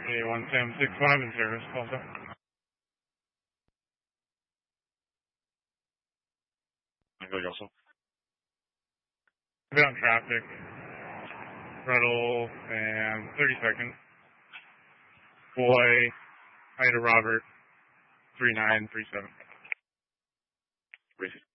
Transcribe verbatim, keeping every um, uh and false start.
A one seven six five in service, call up. Anything else? Bit on traffic. Rattle and thirty seconds. Boy, Ida Robert, three nine three seven. Racing.